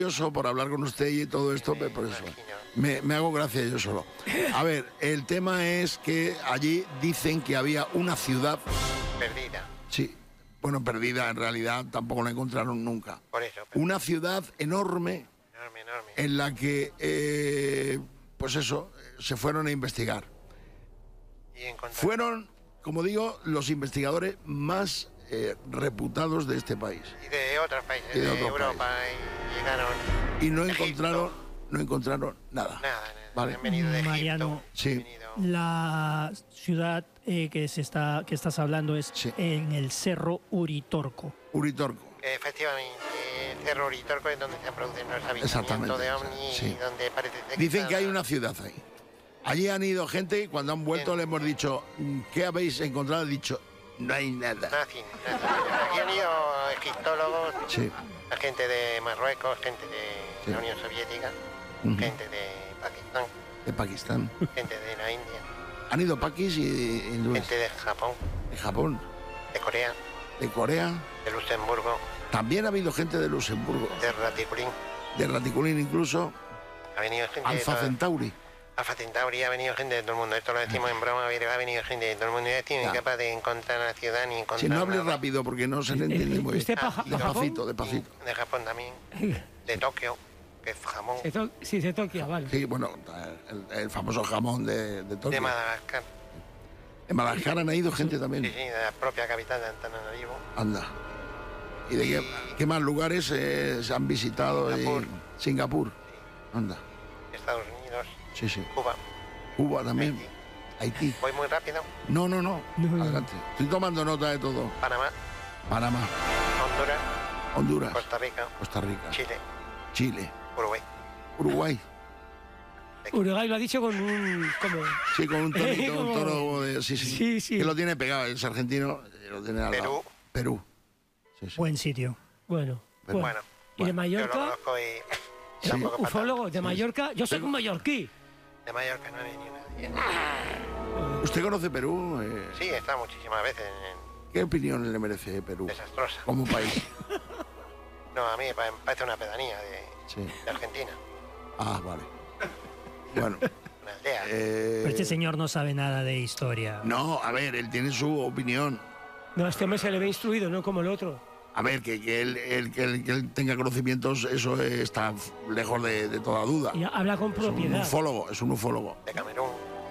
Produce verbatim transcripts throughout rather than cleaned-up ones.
por hablar con usted y todo esto, me, por eso me, me hago gracia yo solo. A ver, el tema es que allí dicen que había una ciudad perdida. Sí, bueno, perdida en realidad tampoco la encontraron nunca. Por eso. Una ciudad enorme, enorme, enorme. en la que, eh, pues eso, se fueron a investigar. Y encontraron... Fueron, como digo, los investigadores más eh, reputados de este país. Y de otros países, y de, de otros Europa, países. y llegaron... Y no Egipto. encontraron, no encontraron nada. Nada, nada. Vale. Han venido de Egipto. Mariano, sí. venido... la ciudad eh, que se está que estás hablando es sí. en el Cerro Uritorco. Uritorco. Efectivamente, el Cerro Uritorco es donde se producen los avistamientos de ovnis, sí. y donde parece que dicen está... que hay una ciudad ahí. Allí han ido gente y cuando han vuelto le hemos dicho, ¿qué habéis encontrado? Han dicho, no hay nada. Nothing, nothing. Aquí han ido egiptólogos, sí. gente de Marruecos, gente de sí. la Unión Soviética, uh-huh. gente de Pakistán, de Pakistán, gente de la India. Han ido paquis y hindúes. Gente de Japón. De Japón. De Corea. De Corea. De Luxemburgo. También ha habido gente de Luxemburgo. De Raticulín. De Raticulín incluso. Ha venido gente Alfa de toda... Centauri. Alfa Centauri, ha venido gente de todo el mundo. Esto lo decimos en broma, ha venido gente de todo el mundo. Y es incapaz de encontrar la ciudad ni encontrar... Si no hable nada. rápido porque no se le entiende muy bien. ¿Usted pa- de despacito, despacito. De Japón también. De Tokio, que es jamón. Se to- sí, de Tokio, vale. Sí, bueno, el, el famoso jamón de, de Tokio. De Madagascar. En Madagascar han ido gente también. Sí, sí, de la propia capital de Antananarivo. Anda. ¿Y de qué, qué más lugares eh, se han visitado? Singapur. Y... Singapur. Sí. Anda. Estados Unidos. Sí, sí. Cuba. Cuba también. Haití. Haití. ¿Voy muy rápido? No, no, no. No. Adelante. Estoy tomando nota de todo. Panamá. Panamá. Honduras. Honduras. Costa Rica. Costa Rica. Chile. Chile. Uruguay. Uruguay. Uruguay lo ha dicho con un... Como... Sí, con un tonito, Como- un tono de... Sí, sí. Sí, sí. Que lo tiene pegado, es argentino. Lo tiene al Perú. lado. Perú. Sí, sí. Buen sitio. Bueno. Pero Bueno. ¿Y de Yo lo Mallorca? conozco y... Sí. tampoco para Ufólogo, de Mallorca. Yo soy Tengo- un mallorquí. tanto. De Mallorca no ha venido nadie. ¿Usted conoce Perú? Eh, Sí, he estado muchísimas veces en... ¿Qué opinión le merece Perú Desastrosa. como país? No, a mí me pa- me parece una pedanía de, Sí. de Argentina. Ah, vale. Bueno. Una aldea. eh, Pero este señor no sabe nada de historia. No, a ver, él tiene su opinión. No, a este hombre se le ve instruido, no como el otro. A ver, que, que, él, él- que, él, que él tenga conocimientos, eso eh, está lejos de, de toda duda. Y habla con Es un propiedad. ufólogo, es un ufólogo. De Camerún.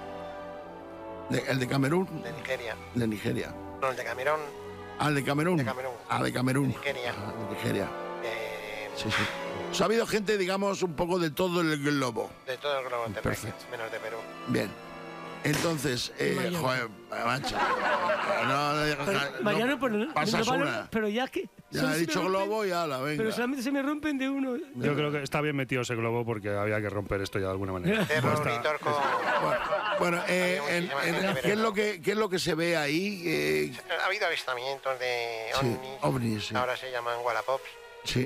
De- ¿El de Camerún? De Nigeria. De Nigeria. No, el de Camerún. Ah, el de Camerún. De Camerún. Ah, de Camerún. De Nigeria. Ah, de Nigeria. Eh, Sí, sí. O sea, ha habido gente, digamos, un poco de todo el globo. de todo el globo terráqueo, Perfecto. menos de Perú. Bien. Entonces, eh, Mallorca. joder, macho. No, no, Pero, no, Mariano, pero, pasas no vale- una. pero ya que... Ya solo he se me dicho rompen- globo y ala, venga. Pero solamente se me rompen de uno. Yo creo que está bien metido ese globo porque había que romper esto ya de alguna manera. Cerro Pues está- Uritorco. Bueno, bueno, eh, Había en- muchísima en- gente, ¿qué, pero es no. lo que, ¿qué es lo que se ve ahí? Eh, Ha habido avistamientos de sí, ovnis. ovnis, sí. Ahora se llaman Wallapops. Sí.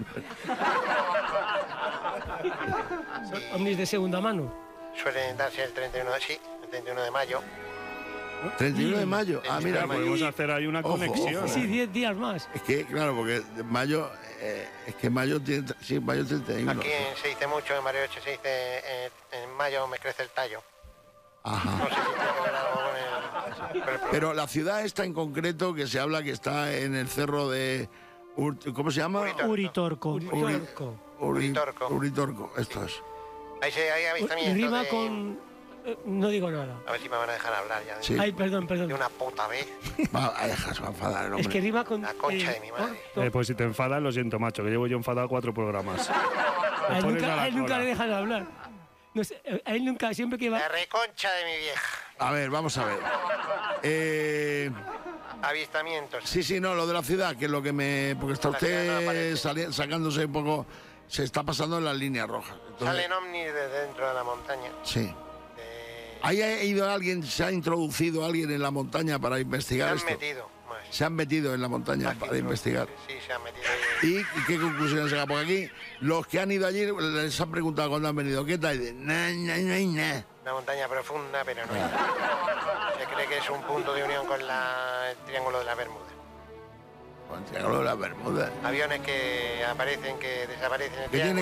Ovnis de segunda mano. Suelen darse el treinta y uno de, sí, el treinta y uno de mayo. treinta y uno de mayo. Ah, mira, Mira, Podemos hacer ahí una Ojo, conexión. ojo. Sí, diez días más. es que, claro, porque de mayo, eh, es que mayo tiene, sí, mayo treinta y uno. Aquí en- se dice mucho, en Bariloche se dice eh, en mayo me crece el tallo. No Ajá. sé si tiene que ver algo con el, con el problema. Pero la ciudad esta en concreto, que se habla que está en el cerro de... Ur- ¿Cómo se llama? Uritorco. Uritorco. Uri- Uritorco. Uri- Uritorco. Uritorco, esto es. Ahí se, hay avistamientos Rima de... con... eh, No digo nada. A ver si me van a dejar hablar ya. de- Sí. Ay, perdón, perdón. De una puta vez. Va, a dejar, se va a enfadar el Es que hombre. rima con... La concha de mi madre. orto. Eh, pues si te enfadas, lo siento, macho, que llevo yo enfadado cuatro programas. A él pones nunca, a la a él nunca cola. le dejan hablar. No sé, a él nunca, siempre que va... La reconcha de mi vieja. A ver, vamos a ver. Eh, Avistamientos. sí, sí, no, lo de la ciudad, que es lo que me... Porque está La ciudad no usted aparece. sali- sacándose un poco... Se está pasando en las líneas rojas. Entonces, Salen ovnis de dentro de la montaña. sí. Eh, ¿Ahí ha ido alguien, se ha introducido alguien en la montaña para se investigar han esto? metido más. Se han metido en la montaña Más que para investigar. Sí, se han metido. ¿Y, y qué conclusiones saca? Porque aquí los que han ido allí les han preguntado cuando han venido, ¿qué tal? Y dicen, nah, nah, nah, nah. Una montaña profunda, pero no es. Se cree que es un punto de unión con la, el Triángulo de la Bermuda. Con el Triángulo de las Bermudas. Aviones que aparecen, que desaparecen. en el ¿Qué tiene